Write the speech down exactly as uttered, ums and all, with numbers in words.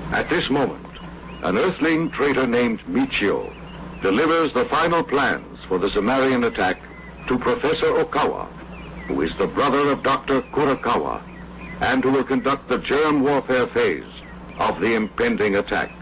At this moment, an Earthling traitor named Michio delivers the final plans for the Zamarian attack to Professor Okawa, who is the brother of Doctor Kurakawa, and who will conduct the germ warfare phase of the impending attack.